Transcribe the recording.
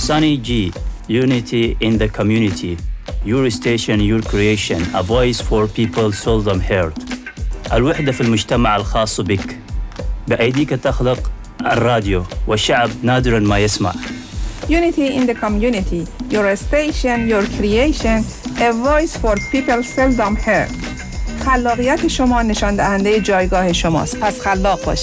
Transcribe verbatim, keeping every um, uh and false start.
Sunny G, unity in the community. Your station, your creation, a voice for people seldom heard. الوحدة في المجتمع الخاص بك. بأيديك تخلق الراديو والشعب نادراً ما يسمع. Unity in the community. Your station, your creation, a voice for people seldom heard. خلاقیت شما نشان دهنده جایگاه شماست. پس خلاق باشید.